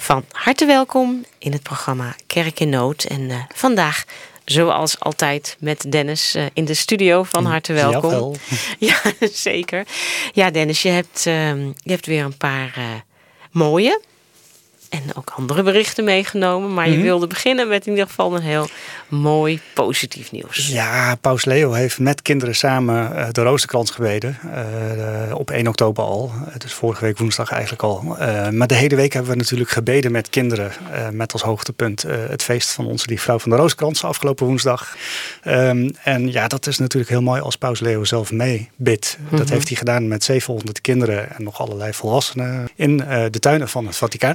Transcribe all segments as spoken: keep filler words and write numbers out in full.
Van harte welkom in het programma Kerk in Nood. En uh, vandaag, zoals altijd, met Dennis uh, in de studio. Van harte welkom. Jawel. Ja, zeker. Ja, Dennis, je hebt, uh, je hebt weer een paar uh, mooie en ook andere berichten meegenomen. Maar mm-hmm. je wilde beginnen met in ieder geval een heel mooi positief nieuws. Ja, Paus Leo heeft met kinderen samen uh, de Roosterkrans gebeden. Uh, op één oktober al. Dus vorige week woensdag eigenlijk al. Uh, maar de hele week hebben we natuurlijk gebeden met kinderen. Uh, met als hoogtepunt uh, het feest van onze lieve vrouw van de Roosterkrans afgelopen woensdag. Um, en ja, dat is natuurlijk heel mooi als Paus Leo zelf meebidt. Mm-hmm. Dat heeft hij gedaan met zevenhonderd kinderen en nog allerlei volwassenen in uh, de tuinen van het Vaticaan.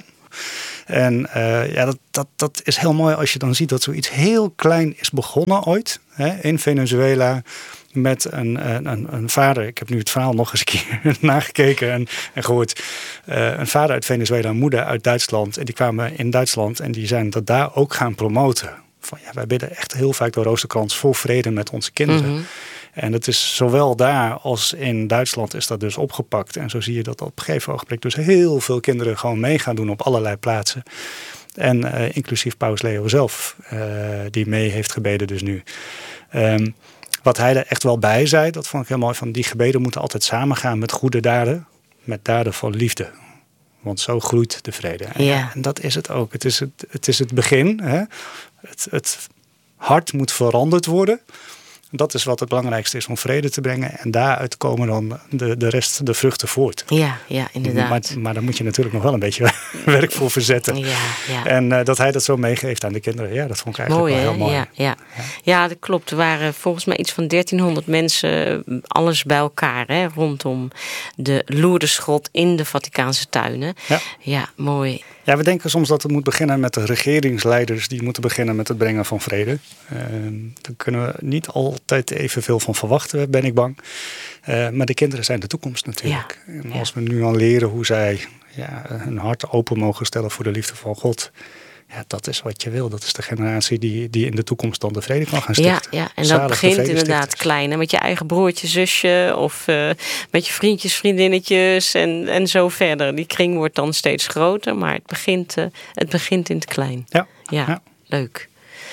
En uh, ja, dat, dat, dat is heel mooi als je dan ziet dat zoiets heel klein is begonnen ooit. Hè, in Venezuela met een, een, een vader. Ik heb nu het verhaal nog eens een keer nagekeken en, en gehoord. Uh, een vader uit Venezuela, een moeder uit Duitsland. En die kwamen in Duitsland en die zijn dat daar ook gaan promoten. Van, ja, wij bidden echt heel vaak de Roosterkrans voor vrede met onze kinderen. Mm-hmm. En het is zowel daar als in Duitsland is dat dus opgepakt. En zo zie je dat op een gegeven ogenblik dus heel veel kinderen gewoon mee gaan doen op allerlei plaatsen. En uh, inclusief Paus Leo zelf, uh, die mee heeft gebeden dus nu. Um, wat hij er echt wel bij zei, dat vond ik heel mooi, van die gebeden moeten altijd samengaan met goede daden. Met daden van liefde. Want zo groeit de vrede. En, ja. en dat is het ook. Het is het, het, is het begin. Hè? Het, het hart moet veranderd worden. Dat is wat het belangrijkste is om vrede te brengen. En daaruit komen dan de, de rest, de vruchten voort. Ja, ja, inderdaad. Maar, maar daar moet je natuurlijk nog wel een beetje werk voor verzetten. Ja, ja. En uh, dat hij dat zo meegeeft aan de kinderen, ja, dat vond ik eigenlijk mooi, wel heel mooi. Ja, ja. Ja. ja, dat klopt. Er waren volgens mij iets van dertienhonderd mensen, alles bij elkaar, hè, rondom de Lourdesgrot in de Vaticaanse tuinen. Ja, ja, mooi. Ja, we denken soms dat het moet beginnen met de regeringsleiders die moeten beginnen met het brengen van vrede. Uh, daar kunnen we niet altijd evenveel van verwachten, ben ik bang. Uh, maar de kinderen zijn de toekomst natuurlijk. Ja, en als ja. we nu al leren hoe zij ja, hun hart open mogen stellen voor de liefde van God. Ja, dat is wat je wil. Dat is de generatie die, die in de toekomst dan de vrede kan gaan stichten. Ja, ja. En dat begint inderdaad klein. Hè? Met je eigen broertje, zusje of uh, met je vriendjes, vriendinnetjes en, en zo verder. Die kring wordt dan steeds groter, maar het begint, uh, het begint in het klein. Ja. Ja, ja. Leuk.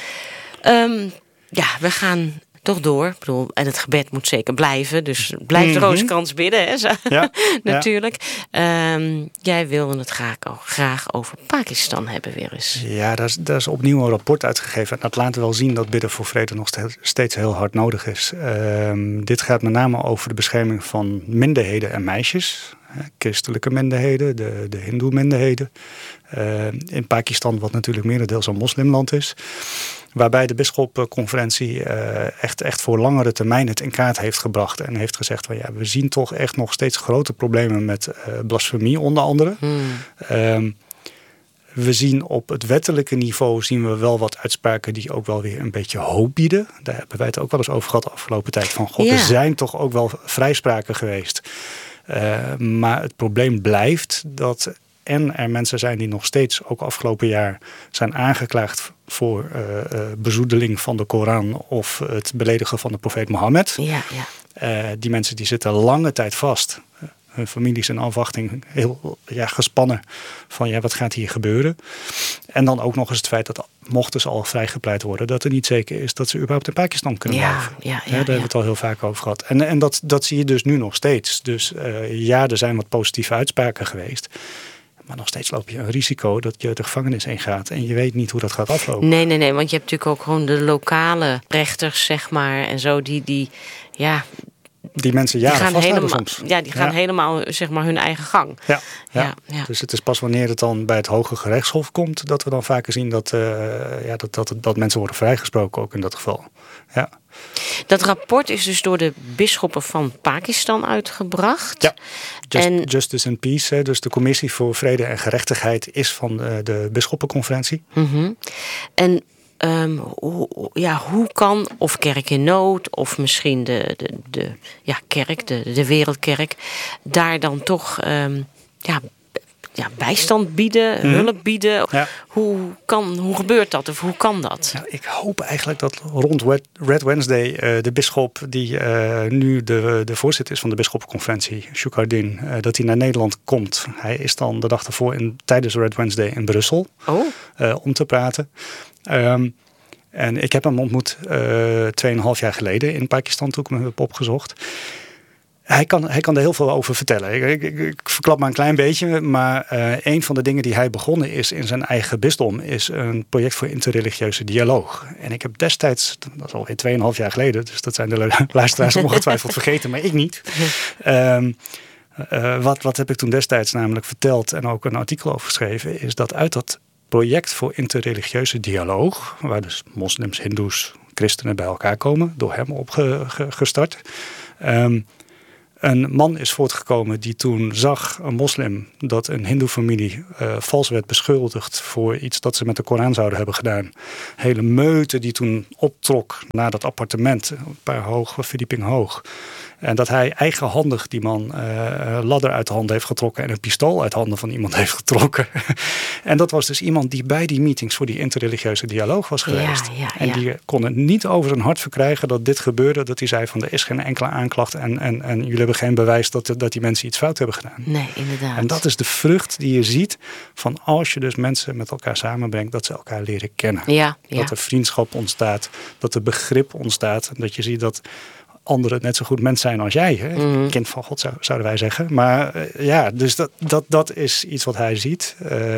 Um, ja, we gaan toch door. Ik bedoel, en het gebed moet zeker blijven. Dus blijf de Roosterkrans bidden, hè? Ja, natuurlijk. Ja. Um, jij wilde het graag, graag over Pakistan hebben weer eens. Ja, daar is, daar is opnieuw een rapport uitgegeven. En dat laat wel zien dat bidden voor vrede nog steeds heel hard nodig is. Um, dit gaat met name over de bescherming van minderheden en meisjes. Christelijke minderheden, de, de hindoe minderheden. Uh, in Pakistan, wat natuurlijk merendeels een moslimland is. Waarbij de bisschopconferentie uh, echt, echt voor langere termijn het in kaart heeft gebracht. En heeft gezegd, van, ja, we zien toch echt nog steeds grote problemen met uh, blasfemie onder andere. Hmm. Um, we zien op het wettelijke niveau zien we wel wat uitspraken die ook wel weer een beetje hoop bieden. Daar hebben wij het ook wel eens over gehad de afgelopen tijd. Van God, ja. Er zijn toch ook wel vrijspraken geweest. Uh, maar het probleem blijft dat en er mensen zijn die nog steeds, ook afgelopen jaar, zijn aangeklaagd voor uh, uh, bezoedeling van de Koran of het beledigen van de profeet Mohammed. Ja, ja. Uh, die mensen die zitten lange tijd vast. Uh, hun families in afwachting, heel ja, gespannen van ja, wat gaat hier gebeuren? En dan ook nog eens het feit dat mochten ze al vrijgepleit worden, dat er niet zeker is dat ze überhaupt in Pakistan kunnen ja, blijven. Ja, ja, ja, daar hebben we het al heel vaak over gehad. En, en dat, dat zie je dus nu nog steeds. Dus uh, ja, er zijn wat positieve uitspraken geweest. Maar nog steeds loop je een risico dat je de gevangenis ingaat en je weet niet hoe dat gaat aflopen. Nee, nee, nee, want je hebt natuurlijk ook gewoon de lokale rechters, zeg maar, en zo, die, die ja... Die mensen jaren die gaan vasthouden helemaal, soms. Ja, die gaan ja. helemaal, zeg maar, hun eigen gang. Ja, ja. Ja, ja. Dus het is pas wanneer het dan bij het Hoge Gerechtshof komt, dat we dan vaker zien dat, uh, ja, dat, dat, dat mensen worden vrijgesproken, ook in dat geval. Ja. Dat rapport is dus door de bisschoppen van Pakistan uitgebracht. Ja, Just, en, Justice and Peace, hè, dus de Commissie voor Vrede en Gerechtigheid is van de, de bisschoppenconferentie. Mm-hmm. En um, hoe, ja, hoe kan, of Kerk in Nood, of misschien de, de, de ja, kerk, de, de Wereldkerk, daar dan toch um, ja, ja, bijstand bieden, mm-hmm. hulp bieden. Ja. Hoe, kan, hoe gebeurt dat of hoe kan dat? Nou, ik hoop eigenlijk dat rond Red Wednesday uh, de bisschop die uh, nu de, de voorzitter is van de bisschoppenconferentie, Shukardin, uh, dat hij naar Nederland komt. Hij is dan de dag ervoor in, tijdens Red Wednesday in Brussel oh. uh, om te praten. Um, en ik heb hem ontmoet uh, tweeënhalf jaar geleden in Pakistan toen ik hem heb opgezocht. Hij kan, hij kan er heel veel over vertellen. Ik, ik, ik verklap maar een klein beetje. Maar uh, een van de dingen die hij begonnen is in zijn eigen bisdom, is een project voor interreligieuze dialoog. En ik heb destijds, dat is alweer tweeënhalf jaar geleden, dus dat zijn de luisteraars ongetwijfeld vergeten, maar ik niet. Um, uh, wat, wat heb ik toen destijds namelijk verteld en ook een artikel over geschreven, is dat uit dat project voor interreligieuze dialoog, waar dus moslims, hindoes, christenen bij elkaar komen, door hem opgestart. Um, Een man is voortgekomen die toen zag, een moslim, dat een hindoe-familie uh, vals werd beschuldigd voor iets dat ze met de Koran zouden hebben gedaan. Hele meute die toen optrok naar dat appartement, een paar hoog, een verdieping hoog. En dat hij eigenhandig die man uh, ladder uit de handen heeft getrokken en een pistool uit handen van iemand heeft getrokken. En dat was dus iemand die bij die meetings voor die interreligieuze dialoog was geweest. Ja, ja, ja. En die kon het niet over zijn hart verkrijgen dat dit gebeurde. Dat hij zei van er is geen enkele aanklacht en, en, en jullie hebben geen bewijs dat, dat die mensen iets fout hebben gedaan. Nee, inderdaad. En dat is de vrucht die je ziet van als je dus mensen met elkaar samenbrengt, dat ze elkaar leren kennen. Ja, ja. Dat er vriendschap ontstaat, dat er begrip ontstaat. En dat je ziet dat anderen net zo goed mens zijn als jij. Hè? Mm. Kind van God zou, zouden wij zeggen. Maar uh, ja, dus dat, dat, dat is iets wat hij ziet. Uh,